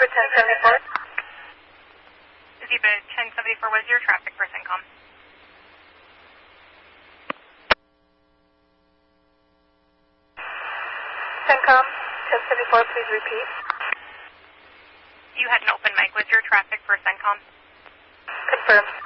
Zebra 1074. Zebra 1074, what is your traffic for CENTCOM? CENTCOM 1074, please repeat. You had an open mic. What's your traffic for CENTCOM? Confirmed.